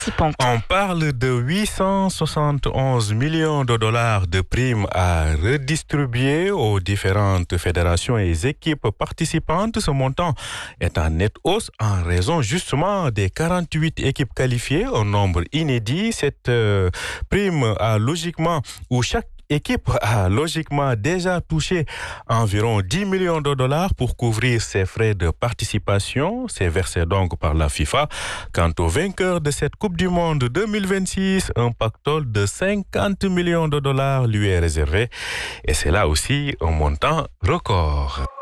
On parle de 871 millions de dollars de primes à redistribuer aux différentes fédérations et équipes participantes. Ce montant est en nette hausse en raison justement des 48 équipes qualifiées, un nombre inédit. Cette prime a logiquement, où chaque équipe a logiquement déjà touché environ 10 millions de dollars pour couvrir ses frais de participation. C'est versé donc par la FIFA. Quant au vainqueur de cette Coupe du Monde 2026, un pactole de 50 millions de dollars lui est réservé. Et c'est là aussi un montant record.